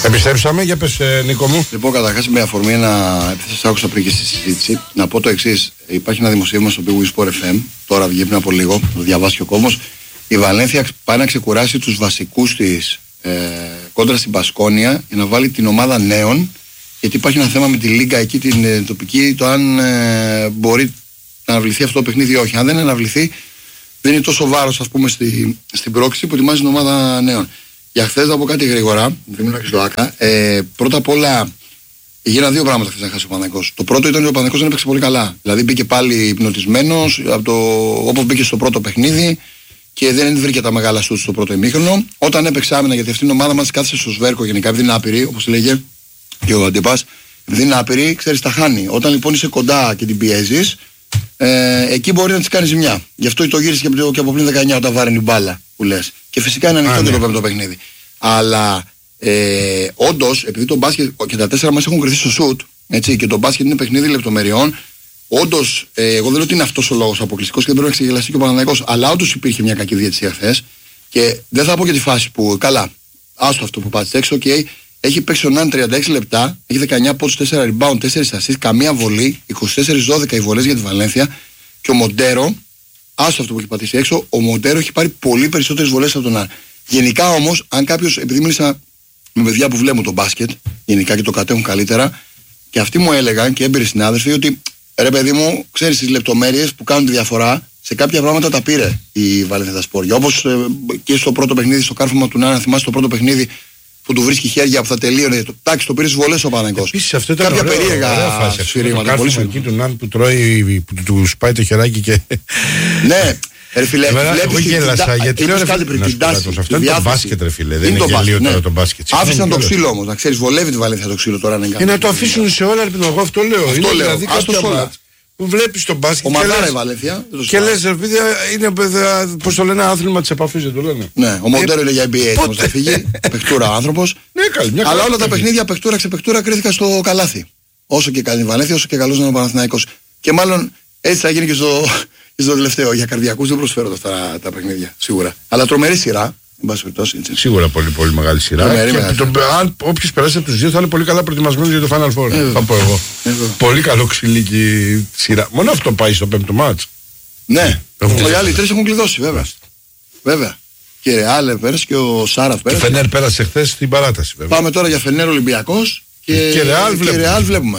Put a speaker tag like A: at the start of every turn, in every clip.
A: Επιστρέψαμε, για πες Νίκο μου.
B: Λοιπόν, καταρχάς με αφορμή επειδή σας άκουσα πριν και στη συζήτηση, να πω το εξής. Υπάρχει ένα δημοσίευμα στο Big Win Sport FM, τώρα βγήκε πριν από λίγο, το διαβάσει ο κόμμος. Η Βαλένθια πάει να ξεκουράσει τους βασικούς της κόντρα στην Μπασκόνια για να βάλει την ομάδα νέων, γιατί υπάρχει ένα θέμα με τη Λίγκα εκεί την τοπική, το αν μπορεί να αναβληθεί αυτό το παιχνίδι ή όχι. Αν δεν αναβληθεί, δεν είναι τόσο βάρος, ας πούμε, στην πρόκληση που ετοιμάζει την ομάδα νέων. Για χθες να πω κάτι γρήγορα, δεν μιλάω και στο ΆΚΑ. Πρώτα απ' όλα, έγιναν δύο πράγματα χθες να χάσει ο Παναθηναϊκός. Το πρώτο ήταν ότι ο Παναθηναϊκός δεν έπαιξε πολύ καλά. Δηλαδή μπήκε πάλι υπνοτισμένος, όπως μπήκε στο πρώτο παιχνίδι και δεν βρήκε τα μεγάλα σουτ στο πρώτο ημίχρονο. Όταν έπαιξε άμυνα, γιατί αυτή η ομάδα μας κάθισε στο σβέρκο γενικά, επειδή είναι άπειρη, όπως λέγε και ο Αντίπας, επειδή είναι άπειρη, ξέρεις, τα χάνει. Όταν λοιπόν είσαι κοντά και την πιέζεις, εκεί μπορεί να της κάνει ζημιά. Γι' αυτό το γύρισε και από πριν 19 όταν βάραινε η μπάλα που λες. Και φυσικά είναι ανοιχτό και το πέμπτο παιχνίδι. Αλλά όντως, επειδή το μπάσκετ και τα 4 μας έχουν κρυθεί στο σουτ, έτσι, και το μπάσκετ είναι παιχνίδι λεπτομεριών, όντως, εγώ δεν λέω ότι είναι αυτός ο λόγος αποκλειστικός και δεν πρέπει να ξεγελαστεί και ο Παναθηναϊκός. Αλλά όντως υπήρχε μια κακή διαιτησία χθες. Και δεν θα πω για τη φάση που, καλά, άστο αυτό που πάτησε έξω, okay, έχει παίξει ο Ναν 36 λεπτά, έχει 19 πόντους, 4 rebound, 4 assists, καμία βολή, 24-12 οι βολές για τη Βαλένθια. Και ο Μοντέρο, άστο αυτό που έχει πατήσει έξω, ο Μοντέρο έχει πάρει πολύ περισσότερες βολές από τον Ναν. Γενικά όμως, αν κάποιος, επειδή μίλησα με παιδιά που βλέπουν το μπάσκετ, γενικά και το κατέχουν καλύτερα, και αυτοί μου έλεγαν και έμπειροι συνάδελφοι ότι ρε παιδί μου, ξέρεις τις λεπτομέρειες που κάνουν τη διαφορά, σε κάποια πράγματα τα πήρε η Βαλένθια τα σπόρια. Όπως και στο πρώτο παιχνίδι, στο κάρφωμα του Νάνα, θυμάσαι το πρώτο παιχνίδι που του βρίσκει χέρια που θα τελείωνε. Τάξη, το πήρε στις βολές ο Παναθηναϊκός.
A: Επίσης αυτό ήταν
B: κάποια περίεργα σφυρίγματα. Το κάρφωμα
A: εκεί του Νάν που τρώει, που του σπάει το χεράκι και.
B: Ναι. Ρε φίλε,
A: εγώ γέλασα γιατί λέω
B: κάτι πριν την τάση.
A: Αυτό είναι το μπάσκετ, ρε φίλε. Δεν είναι γελίο τώρα το μπάσκετ.
B: Άφησαν το ξύλο όμως, να ξέρεις, βολεύει τη Βαλένθια το ξύλο τώρα.
A: Και να το αφήσουν σε όλα, εγώ αυτό λέω.
B: Αυτό λέω.
A: Δηλαδή κάποια που βλέπεις το μπάσκετ.
B: Ομαδάρα η Βαλένθια.
A: Και λες, ρε φίλε, είναι πώς το λένε, άθλημα της επαφής, δεν το λένε.
B: Ναι, ο Μοντέρο είναι για NBA, όμως θα φύγει. Παιχτούρα άνθρωπος. Αλλά όλα τα παιχνίδια παιχτούρα ξεπαιχτούρα κρίθηκαν στο καλάθι. Όσο και καλή η Βαλένθια, όσο και καλός είναι ο Παναθηναϊκός. Και μάλλον έτσι θα γίνει και στο τελευταίο. Για καρδιακούς δεν προσφέρονται αυτά τα παιχνίδια, σίγουρα. Αλλά τρομερή σειρά.
A: Σίγουρα πολύ, πολύ μεγάλη σειρά. Αν όποιος περάσει από τους δύο θα είναι πολύ καλά προετοιμασμένος για το Final Four. Θα πω εγώ. Πολύ καλό ξυλίκι σειρά. Μόνο αυτό πάει στο πέμπτο μάτς.
B: Ναι. Οι άλλοι τρεις έχουν κλειδώσει, βέβαια. Και Ρεάλ πέρασε και ο Σάραφ πέρασε.
A: Και Φενέρ πέρασε χθες στην παράταση, βέβαια.
B: Πάμε τώρα για Φενέρ Ολυμπιακός και Ρεάλ βλέπουμε.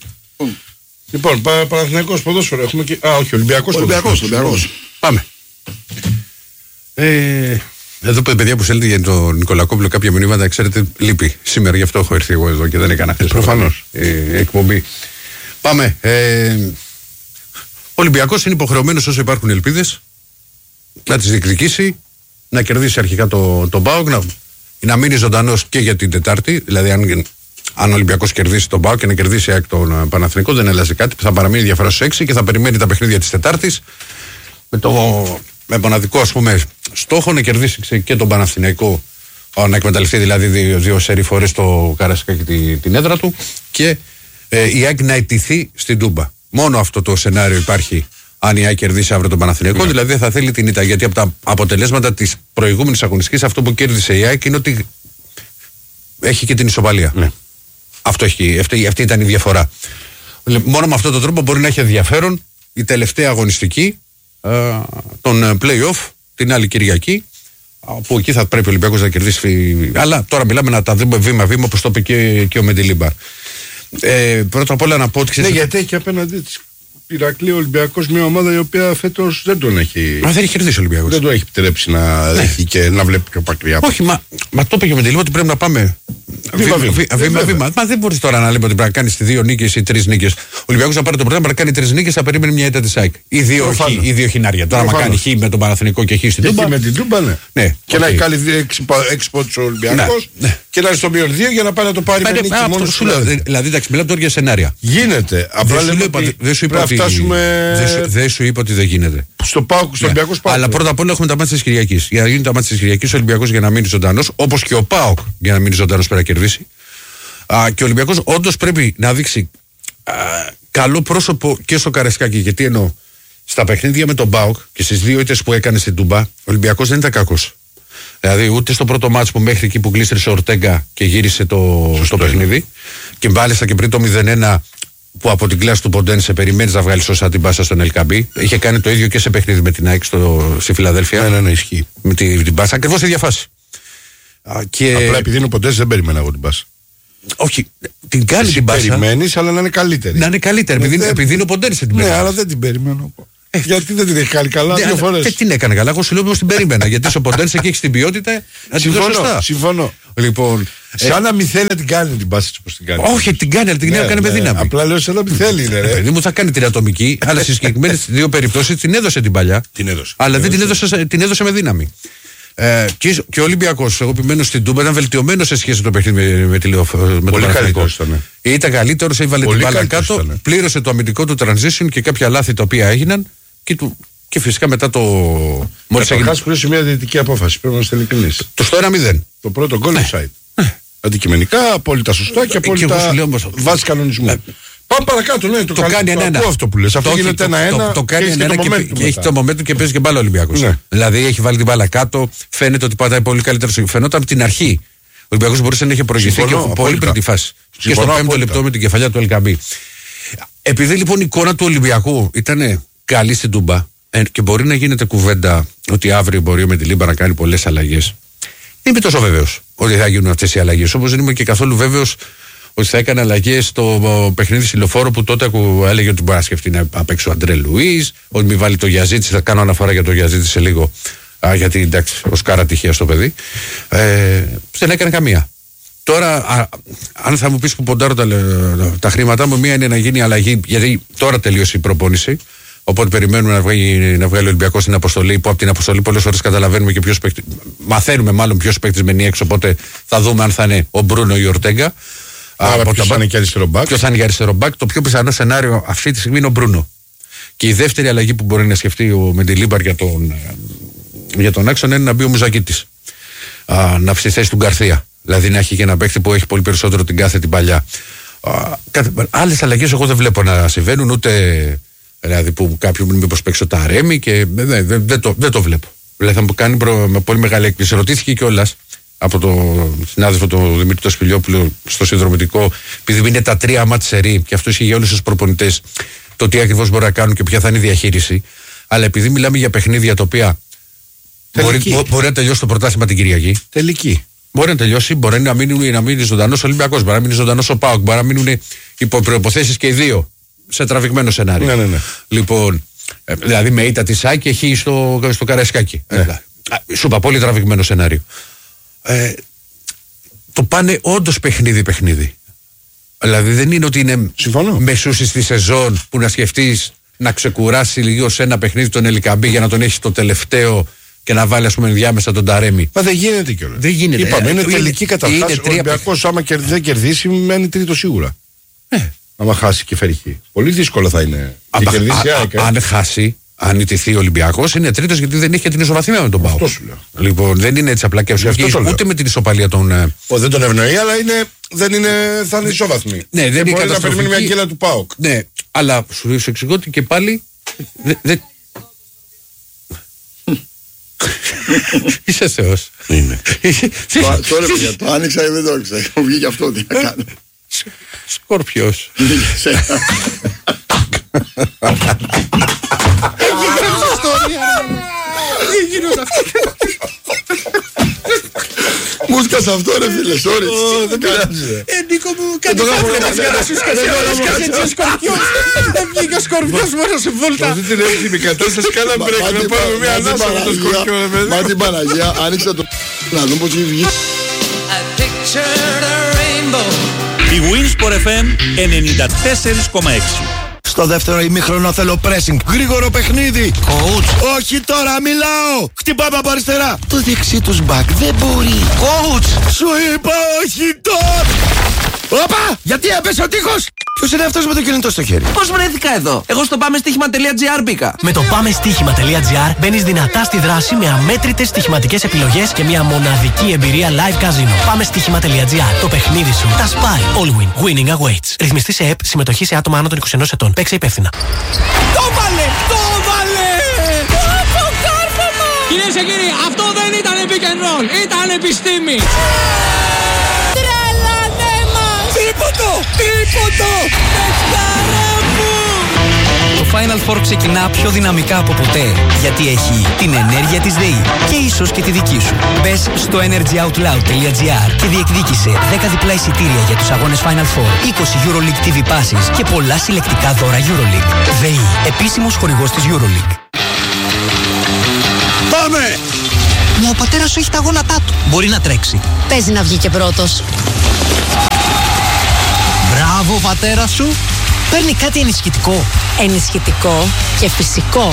A: Λοιπόν, Παναθηναϊκός ποδόσφαιρο έχουμε και. Όχι, Ολυμπιακός.
B: Πάμε.
A: Εδώ παιδιά που στέλνετε για τον Νικολακόπουλο κάποια μηνύματα, ξέρετε, λείπει σήμερα, γι' αυτό έχω έρθει εγώ εδώ και δεν έκανα χθες προφανώς εκπομπή. Πάμε. Ο Ολυμπιακός είναι υποχρεωμένος όσο υπάρχουν ελπίδες να τις διεκδικήσει, να κερδίσει αρχικά τον ΠΑΟΚ, να μείνει ζωντανός και για την Τετάρτη. Δηλαδή, αν ο Ολυμπιακός κερδίσει τον ΠΑΟΚ και να κερδίσει τον Παναθηναϊκό, δεν αλλάζει κάτι. Θα παραμείνει διαφορά στους 6 και θα περιμένει τα παιχνίδια της Τετάρτης με μοναδικό, ας πούμε, στόχο να κερδίσει και τον Παναθηναϊκό, να εκμεταλλευτεί δηλαδή δύο σερί φορές το Καρασκάκι την έδρα του και η ΑΕΚ να ετηθεί στην Τούμπα. Μόνο αυτό το σενάριο υπάρχει αν η ΑΕΚ κερδίσει αύριο τον Παναθηναϊκό, δηλαδή δεν θα θέλει την ήττα. Γιατί από τα αποτελέσματα της προηγούμενης αγωνιστικής αυτό που κέρδισε η ΑΕΚ είναι ότι έχει και την ισοπαλία. Ναι. Αυτή ήταν η διαφορά. Μόνο με αυτόν τον τρόπο μπορεί να έχει ενδιαφέρον η τελευταία αγωνιστική των play-off την άλλη Κυριακή, που εκεί θα πρέπει ο Ολυμπιακός να κερδίσει. Αλλά τώρα μιλάμε να τα δούμε βήμα-βήμα, όπως το είπε και ο Μεντιλίμπαρ. Πρώτα απ' όλα να πω ότι. Ναι, γιατί έχει απέναντί της Ηρακλή Ολυμπιακός μια ομάδα η οποία φέτος δεν τον έχει. Μα δεν έχει κερδίσει ο Ολυμπιακός. Δεν το έχει επιτρέψει να έχει και να βλέπει πιο μακριά. Όχι, μα το είπε και ο Μεντιλίμπαρ ότι πρέπει να πάμε βήμα-βήμα. Μα δεν μπορεί τώρα να λέμε ότι πρέπει να κάνει 2 νίκες ή 3 νίκες. Ο Ολυμπιακός να πάρει το πρωτάθλημα, να κάνει 3 νίκες, θα περίμενε μια ήττα της ΑΕΚ. Ή 2 χινάρια. Τώρα, να κάνει χ με τον Παναθηναϊκό και χ στην Τούμπα. Με την Τούμπα, ναι. Και να έχει κάνει 6 πόντους ο Ολυμπιακός και να είναι στο μείον 2 για να πάει να το πάρει με νίκη μόνο σου. Δηλαδή, εντάξει, μιλάμε τώρα για σενάρια. Γίνεται. Απλά δεν σου είπα ότι δεν γίνεται. Στο ΠΑΟΚ, στο Ολυμπιακό ΠΑΟΚ. Αλλά πρώτα απ' όλα έχουμε τα μάτια της Κυριακής. Για να γίνουν τα μάτια της Κυριακής, ο Ολυμπιακός για να μείνει ζωντανός, όπως και ο ΠΑΟΚ για να μείνει ζωντανός πρέπει να κερδίσει. Και ο Ολυμπιακός όντως πρέπει να δείξει καλό πρόσωπο και στο Καραϊσκάκι. Γιατί εννοώ, στα παιχνίδια με τον ΠΑΟΚ και στις 2 ήττες που έκανε στην Τούμπα, ο Ολυμπιακός δεν ήταν κακός. Δηλαδή ούτε στο πρώτο μάτς που μέχρι εκεί που κλείστησε ο Ορτέγκα και γύρισε το παιχνίδι, και μάλιστα και πριν το 0-1 που από την κλάση του Ποντένσε περιμένεις να βγάλει σωστά την πάσα στον Ελκαμπή. Είχε κάνει το ίδιο και σε παιχνίδι με την ΑΕΚ στη Φιλαδέλφια.
C: Ναι, ισχύει.
A: Με την πάσα, ακριβώς η ίδια φάση.
C: Απλά επειδή είναι ο Ποντένσε δεν περιμένα εγώ την πάσα.
A: Όχι, την κάνει την πάσα.
C: Περιμένεις, αλλά να είναι καλύτερη.
A: Να είναι καλύτερη, επειδή είναι ο Ποντένσε την
C: περιμένει. Ναι, αλλά δεν την περιμένω. Γιατί δεν την έχει κάνει καλά 2 φορές.
A: Και την έκανε καλά, εγώ σου λέω πως την περίμενα. Γιατί είσαι ο Ποντένσε και έχει την ποιότητα να την δώσει σωστά.
C: Συμφωνώ.
A: Λοιπόν,
C: σαν να μην θέλει να την κάνει την πάση όπως την κάνει.
A: Όχι, την κάνει, αλλά την έκανε με δύναμη.
C: Απλά λέω σαν να μην θέλει.
A: Παιδί μου θα κάνει την ατομική, αλλά στις συγκεκριμένες 2 περιπτώσεις την έδωσε την παλιά. Αλλά δεν την έδωσε με δύναμη. Και ο Ολυμπιακός, εγώ επιμένω στην Τούμπα, ήταν βελτιωμένο σε σχέση με το παιχνίδι με τον Παναθηναϊκό. Ήταν καλύτερος, έβαλε την μπάλα κάτω, πλήρωσε το αμυντικό του transition και κάποια λάθη τα οποία έγιναν. Και φυσικά μετά το.
C: Μόλις έγινε. Χάσει μια διαιτητική απόφαση. Πρέπει να είμαστε ειλικρινείς.
A: Στο 1-0.
C: Το πρώτο γκολ offside. Αντικειμενικά, απόλυτα σωστά και απόλυτα βάση κανονισμού. Πάμε παρακάτω, ναι. Το κάνει 1-1. Αυτό που λες. Αυτό γίνεται 1-1.
A: Το κάνει 1-1 και έχει το momentum και παίζει και μπάλα ο Ολυμπιακός. Δηλαδή έχει βάλει την μπάλα κάτω. Φαίνεται ότι πατάει πολύ καλύτερο. Φαινόταν από την αρχή. Ο Ολυμπιακός μπορούσε να είχε προηγηθεί και πολύ πριν τη φάση. Και στο 5ο λεπτό με την κεφαλιά του Ελκαμπή. Επειδή λοιπόν η εικόνα του Ολυμπιακού ήταν καλή στην Τούμπα και μπορεί να γίνεται κουβέντα ότι αύριο μπορεί με τη Λίμπα να κάνει πολλές αλλαγές. Δεν είμαι τόσο βέβαιος ότι θα γίνουν αυτές οι αλλαγές. Όπως δεν είμαι και καθόλου βέβαιος ότι θα έκανε αλλαγές στο παιχνίδι Συλλοφόρο που τότε έλεγε ότι μπορεί να σκεφτεί να παίξει ο Αντρέ Λουίς, ότι μην βάλει το Γιαζίτση. Θα κάνω αναφορά για το Γιαζίτση σε λίγο, γιατί εντάξει, ο Σκάρα τυχαία στο παιδί. Δεν έκανε καμία. Τώρα, αν θα μου πεις που ποντάρω τα χρήματά μου, μία είναι να γίνει αλλαγή, γιατί τώρα τελείωσε η προπόνηση. Οπότε περιμένουμε να βγάλει ο Ολυμπιακός στην αποστολή, που από την αποστολή πολλές φορές καταλαβαίνουμε και ποιος παίκτη. Μαθαίνουμε μάλλον ποιος παίκτης μένει έξω. Οπότε θα δούμε αν θα είναι ο Μπρούνο ή ο Ορτέγκα.
C: Ποιος θα είναι και αριστερό μπακ.
A: Ποιος θα είναι και αριστερό μπακ. Το πιο πιθανό σενάριο αυτή τη στιγμή είναι ο Μπρούνο. Και η δεύτερη αλλαγή που μπορεί να σκεφτεί ο Μεντιλίμπαρ για τον άξονα είναι να μπει ο Μουζακίτης. Να στη θέση του Γκαρθία. Δηλαδή να έχει και ένα παίκτη που έχει πολύ περισσότερο την κάθε την παλιά. Άλλες αλλαγές εγώ δεν βλέπω να συμβαίνουν, ούτε. Δηλαδή που κάποιον μήπως παίξει ο Ταρέμι και δεν το βλέπω. Δηλαδή θα μου κάνει με πολύ μεγάλη έκπληξη. Ρωτήθηκε κιόλας από τον συνάδελφο τον Δημήτρη το Σπηλιόπουλο στο συνδρομητικό, επειδή είναι τα 3 μάτς σερί και αυτό είχε για όλους τους προπονητές, το τι ακριβώς μπορεί να κάνουν και ποια θα είναι η διαχείριση. Αλλά επειδή μιλάμε για παιχνίδια τα οποία μπορεί να τελειώσει το πρωτάθλημα την Κυριακή.
C: Τελική.
A: Μπορεί να τελειώσει, μπορεί να μείνει ζωντανός ο Ολυμπιακός, μπορεί να μείνει ζωντανός ο ΠΑΟΚ, μπορεί να μείνουν υπό προϋποθέσεις και οι δύο. Σε τραβηγμένο σενάριο.
C: Ναι.
A: Λοιπόν, δηλαδή με ήττα τη ΣΑΚ και έχει στο Καραϊσκάκι. Σου είπα, πολύ τραβηγμένο σενάριο. Το πάνε όντως παιχνίδι. Δηλαδή δεν είναι ότι είναι μεσούσεις στη σεζόν που να σκεφτείς να ξεκουράσει λίγο σε ένα παιχνίδι τον Ελικαμπή για να τον έχει το τελευταίο και να βάλει, ας πούμε, ενδιάμεσα τον Ταρέμι.
C: Μα δεν γίνεται κιόλας.
A: Δεν γίνεται.
C: Είπαμε, είναι τελική καταρχάς. Ο Ολυμπιακός, άμα δεν κερδίσει, μένει τρίτο σίγουρα. Άμα χάσει και φέρει χ. Πολύ δύσκολο θα είναι.
A: Αν χάσει, αν ιτηθεί ο Ολυμπιακός, είναι τρίτος γιατί δεν έχει και την ισοπαθία με τον ΠΑΟΚ.
C: Αυτό σου λέω.
A: Λοιπόν, δεν είναι έτσι απλά και ούτε με την ισοπαλία των.
C: Δεν τον ευνοεί, αλλά θα είναι ισόβαθμοι.
A: Ναι, δεν
C: μπορεί να περιμένει μια γκέλα του ΠΑΟΚ.
A: Ναι, αλλά σου εξηγώ ότι και πάλι. Είσαι Θεός.
C: Είναι.
B: Τώρα παιδιά, το άνοιξα ή δεν το άνοιξα. Μου βγήκε αυτό, τι να κάνω.
A: Σκόρπιος.
B: Μου σκάσε αυτό ρε φίλε, sorry.
C: Δεν πειράζει.
A: Νίκο μου, κάτι φάβλεπας για να σου σκάσει έτσι σκορπιός. Δεν βγήκε ο σκορπιός μόνο σε βόλτα.
C: Αυτή την εύθυμη κατάσταση κάναμε μπρέκ να πάρουμε μια ανάσα με το σκορπιό.
B: Μα την Παναγία, άνοιξα το να δούμε πως βγει.
D: Η Winsport FM 94,6.
E: Στο δεύτερο ημίχρονο θέλω pressing. Γρήγορο παιχνίδι. Coach. Όχι τώρα, μιλάω. Χτυπάμε από αριστερά. Το δεξί τους μπακ δεν μπορεί. Coach. Σου είπα όχι τώρα. Όπα! Γιατί έπεσε ο τείχος. Ποιος είναι αυτός με το κινητό στο χέρι?
F: Πώς βρέθηκα εδώ? Εγώ στο πάμεστοίχημα.gr μπήκα.
G: Με το πάμεστοίχημα.gr μπαίνεις δυνατά στη δράση με αμέτρητες στοιχηματικές επιλογές και μια μοναδική εμπειρία live casino. Πάμεστοίχημα.gr. Το παιχνίδι σου. Τα σπάει. All win. Winning awaits. Ρυθμιστή σε ΕΠ. Συμμετοχή σε άτομα άνω των 21 ετών. Παίξε υπεύθυνα.
F: Το βάλε! Το βάλε! Το κάρφωμα! Κυρίες και κύριοι, αυτό δεν ήταν
H: pick and roll. Ήταν επιστήμη.
I: Τρελάνε μας.
H: Τίποτο. Παιχτάρα μου.
J: Το Final Four ξεκινά πιο δυναμικά από ποτέ, γιατί έχει την ενέργεια της ΔΕΗ και ίσως και τη δική σου. Μπες στο energyoutloud.gr και διεκδίκησε 10 διπλά εισιτήρια για τους αγώνες Final Four, 20 EuroLeague TV Passes και πολλά συλλεκτικά δώρα EuroLeague. ΔΕΗ, επίσημος χορηγός της EuroLeague.
A: Πάμε!
J: Μα ο πατέρας σου έχει τα γόνατά του. Μπορεί να τρέξει.
I: Παίζει να βγει και πρώτος.
J: Μπράβο, ο πατέρας σου. Παίρνει κάτι ενισχυτικό.
I: Ενισχυτικό και φυσικό.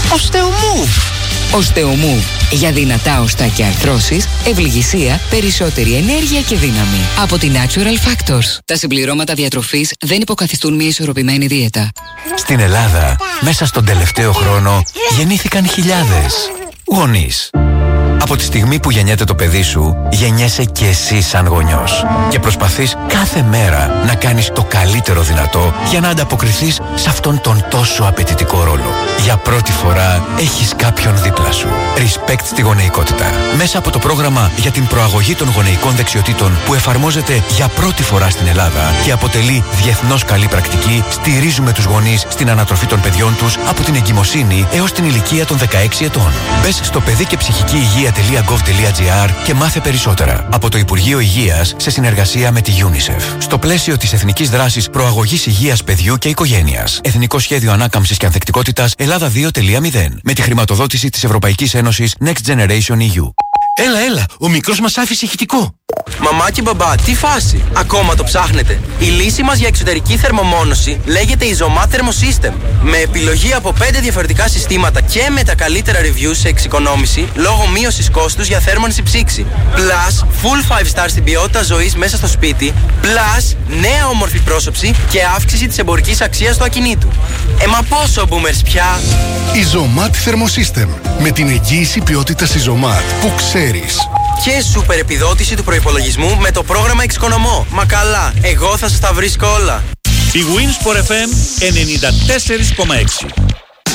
K: Οστεομούβ. Για δυνατά οστά και αρθρώσεις, ευληγησία, περισσότερη ενέργεια και δύναμη. Από τη Natural Factors. Τα συμπληρώματα διατροφής δεν υποκαθιστούν μια ισορροπημένη δίαιτα.
L: Στην Ελλάδα, μέσα στον τελευταίο χρόνο, γεννήθηκαν χιλιάδες γονείς. Από τη στιγμή που γεννιέται το παιδί σου, γεννιέσαι και εσύ σαν γονιός. Και προσπαθείς κάθε μέρα να κάνεις το καλύτερο δυνατό για να ανταποκριθείς σε αυτόν τον τόσο απαιτητικό ρόλο. Για πρώτη φορά έχεις κάποιον δίπλα σου. Respect στη γονεϊκότητα. Μέσα από το πρόγραμμα για την προαγωγή των γονεϊκών δεξιοτήτων που εφαρμόζεται για πρώτη φορά στην Ελλάδα και αποτελεί διεθνώς καλή πρακτική, στηρίζουμε τους γονείς στην ανατροφή των παιδιών τους από την εγκυμοσύνη έως την ηλικία των 16 ετών. Μπες στο παιδί και ψυχική υγεία.gov.gr και μάθε περισσότερα. Από το Υπουργείο Υγείας σε συνεργασία με τη UNICEF. Στο πλαίσιο της Εθνικής Δράσης Προαγωγής Υγείας Παιδιού και Οικογένειας. Εθνικό Σχέδιο Ανάκαμψης και Ανθεκτικότητας Ελλάδα 2.0. Με τη χρηματοδότηση της Ευρωπαϊκής Ένωσης Next Generation EU.
E: Έλα, ο μικρός μας άφησε ηχητικό.
M: Μαμά και μπαμπά, τι φάση! Ακόμα το ψάχνετε? Η λύση μας για εξωτερική θερμομόνωση λέγεται Isomat Thermosystem. Με επιλογή από 5 διαφορετικά συστήματα και με τα καλύτερα reviews σε εξοικονόμηση λόγω μείωσης κόστους για θέρμανση ψήξη. Plus, full 5 star στην ποιότητα ζωής μέσα στο σπίτι. Plus, νέα όμορφη πρόσωψη και αύξηση της εμπορικής αξίας του ακινήτου. Μα πόσο boomers πια!
N: Isomat Thermosystem. Με την εγγύηση ποιότητας Isomat που ξέρεις.
M: Και σούπερ επιδότηση του προϋπολογισμού με το πρόγραμμα Εξοικονομώ. Μα καλά, εγώ θα σας τα βρίσκω όλα.
D: Η Winsport FM 94,6.